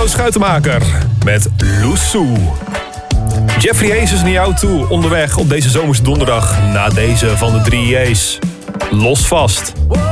Marco Schuitenmaker met Loesoe. Jeffrey Hayes is naar jou toe onderweg op deze zomerse donderdag na deze van de 3 J's. Los vast.